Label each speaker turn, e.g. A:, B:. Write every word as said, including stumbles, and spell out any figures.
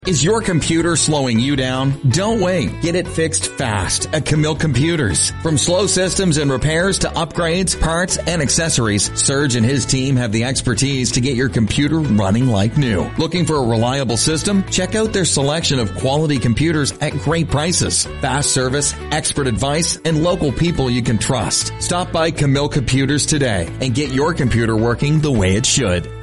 A: Is your computer slowing you down? Don't wait. Get it fixed fast at Camille Computers. From slow systems and repairs to upgrades, parts, and accessories, Serge and his team have the expertise to get your computer running like new. Looking for a reliable system? Check out their selection of quality computers at great prices. Fast service, expert advice, and local people you can trust. Stop by Camille Computers today and get your computer working the way it should.